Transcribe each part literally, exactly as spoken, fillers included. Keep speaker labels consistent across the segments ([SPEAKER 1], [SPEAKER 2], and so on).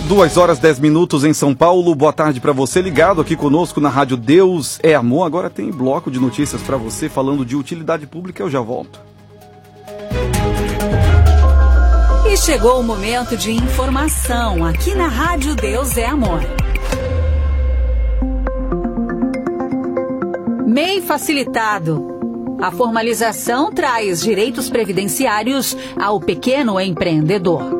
[SPEAKER 1] Duas horas, dez minutos em São Paulo. Boa tarde para você ligado aqui conosco na Rádio Deus é Amor. Agora tem bloco de notícias para você falando de utilidade pública. Eu já volto.
[SPEAKER 2] E chegou o momento de informação aqui na Rádio Deus é Amor. M E I facilitado. A formalização traz direitos previdenciários ao pequeno empreendedor.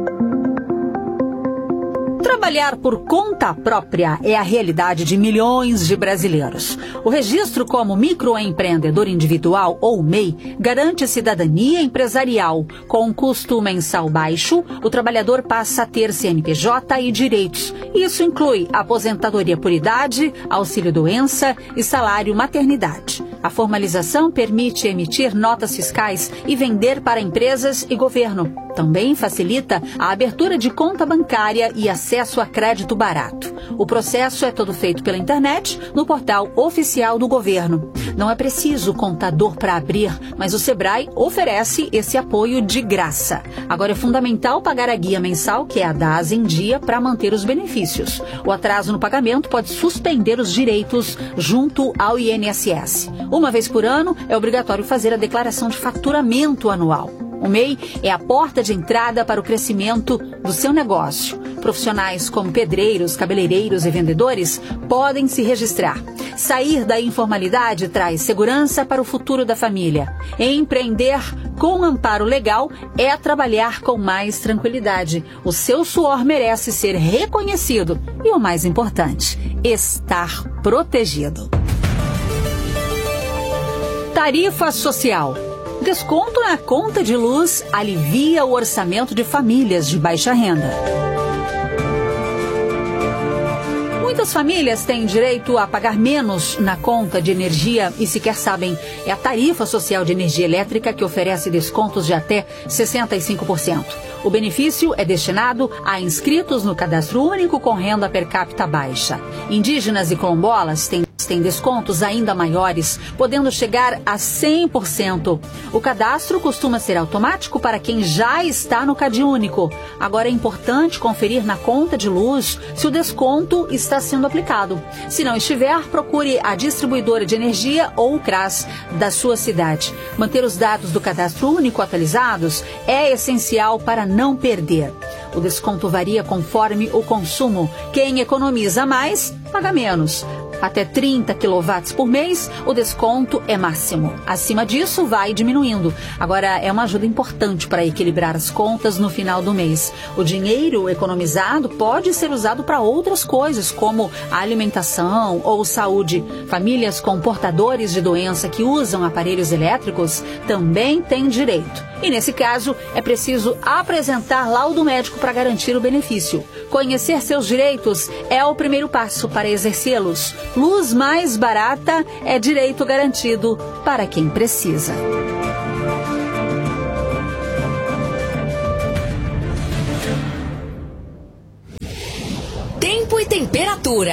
[SPEAKER 2] Trabalhar por conta própria é a realidade de milhões de brasileiros. O registro como microempreendedor individual, ou M E I, garante cidadania empresarial. Com um custo mensal baixo, o trabalhador passa a ter C N P J e direitos. Isso inclui aposentadoria por idade, auxílio-doença e salário maternidade. A formalização permite emitir notas fiscais e vender para empresas e governo. Também facilita a abertura de conta bancária e acesso a crédito barato. O processo é todo feito pela internet no portal oficial do governo. Não é preciso contador para abrir, mas o Sebrae oferece esse apoio de graça. Agora é fundamental pagar a guia mensal, que é a DAS, em dia para manter os benefícios. O atraso no pagamento pode suspender os direitos junto ao I N S S. Uma vez por ano, é obrigatório fazer a declaração de faturamento anual. O M E I é a porta de entrada para o crescimento do seu negócio. Profissionais como pedreiros, cabeleireiros e vendedores podem se registrar. Sair da informalidade traz segurança para o futuro da família. Empreender com amparo legal é trabalhar com mais tranquilidade. O seu suor merece ser reconhecido e, o mais importante, estar protegido. Tarifa social. Desconto na conta de luz alivia o orçamento de famílias de baixa renda. Muitas famílias têm direito a pagar menos na conta de energia e sequer sabem. É a tarifa social de energia elétrica que oferece descontos de até sessenta e cinco por cento. O benefício é destinado a inscritos no Cadastro Único com renda per capita baixa. Indígenas e quilombolas têm tem descontos ainda maiores, podendo chegar a cem por cento. O cadastro costuma ser automático para quem já está no CadÚnico. Agora é importante conferir na conta de luz se o desconto está sendo aplicado. Se não estiver, procure a distribuidora de energia ou o CRAS da sua cidade. Manter os dados do Cadastro Único atualizados é essencial para não perder. O desconto varia conforme o consumo. Quem economiza mais, paga menos. Até trinta quilowatts por mês, o desconto é máximo. Acima disso, vai diminuindo. Agora, é uma ajuda importante para equilibrar as contas no final do mês. O dinheiro economizado pode ser usado para outras coisas, como a alimentação ou saúde. Famílias com portadores de doença que usam aparelhos elétricos também têm direito. E, nesse caso, é preciso apresentar laudo médico para garantir o benefício. Conhecer seus direitos é o primeiro passo para exercê-los. Luz mais barata é direito garantido para quem precisa.
[SPEAKER 3] Tempo e temperatura.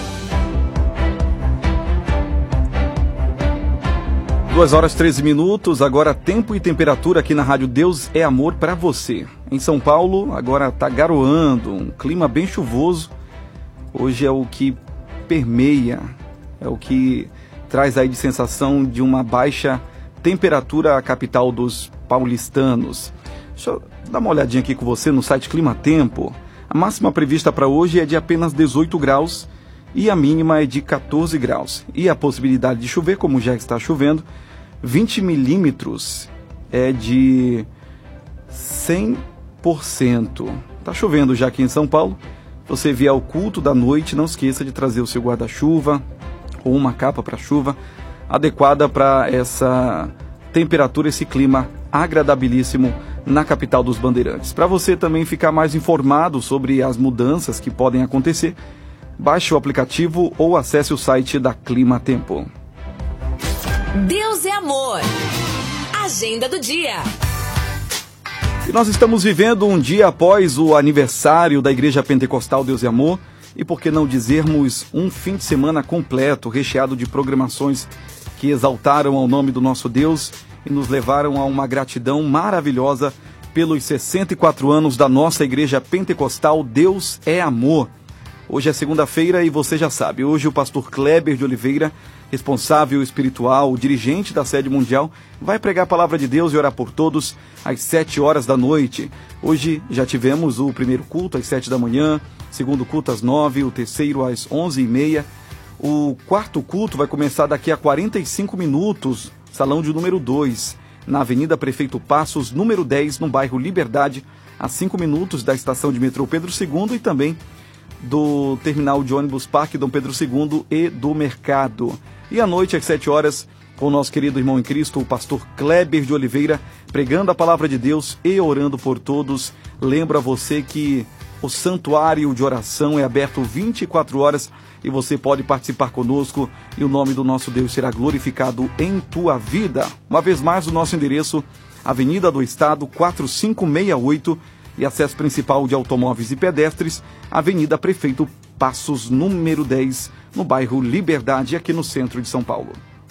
[SPEAKER 1] Duas horas, treze minutos, agora tempo e temperatura aqui na Rádio Deus é Amor para você. Em São Paulo, agora está garoando, um clima bem chuvoso. Hoje é o que permeia, é o que traz aí de sensação de uma baixa temperatura à capital dos paulistanos. Deixa eu dar uma olhadinha aqui com você no site Clima Tempo. A máxima prevista para hoje é de apenas dezoito graus e a mínima é de quatorze graus. E a possibilidade de chover, como já está chovendo, vinte milímetros é de cem por cento. Está chovendo já aqui em São Paulo. Você vier ao culto da noite, não esqueça de trazer o seu guarda-chuva ou uma capa para chuva adequada para essa temperatura, esse clima agradabilíssimo na capital dos Bandeirantes. Para você também ficar mais informado sobre as mudanças que podem acontecer, baixe o aplicativo ou acesse o site da Clima Tempo.
[SPEAKER 3] Deus é amor. Agenda do dia.
[SPEAKER 1] E nós estamos vivendo um dia após o aniversário da Igreja Pentecostal Deus é Amor e, por que não dizermos, um fim de semana completo, recheado de programações que exaltaram ao nome do nosso Deus e nos levaram a uma gratidão maravilhosa pelos sessenta e quatro anos da nossa Igreja Pentecostal Deus é Amor. Hoje é segunda-feira e você já sabe, hoje o pastor Kleber de Oliveira, responsável espiritual, dirigente da sede mundial, vai pregar a palavra de Deus e orar por todos às sete horas da noite. Hoje já tivemos o primeiro culto às sete da manhã, segundo culto às nove, o terceiro às onze e meia. O quarto culto vai começar daqui a quarenta e cinco minutos, salão de número dois, na Avenida Prefeito Passos, número dez, no bairro Liberdade, a cinco minutos da estação de metrô Pedro segundo e também do terminal de ônibus Parque Dom Pedro segundo e do Mercado. E à noite, às sete horas, com o nosso querido irmão em Cristo, o pastor Kleber de Oliveira, pregando a palavra de Deus e orando por todos. Lembro a você que o santuário de oração é aberto vinte e quatro horas e você pode participar conosco e o nome do nosso Deus será glorificado em tua vida. Uma vez mais, o nosso endereço, Avenida do Estado, quatro cinco seis oito, e acesso principal de automóveis e pedestres, Avenida Prefeito Passos, número dez, no bairro Liberdade, aqui no centro de São Paulo.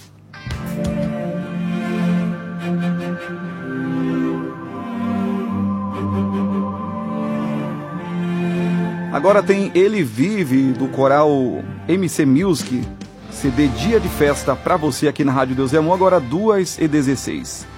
[SPEAKER 1] Agora tem Ele Vive, do coral M C Music, C D Dia de Festa, para você aqui na Rádio Deus é Amor, agora duas e dezesseis.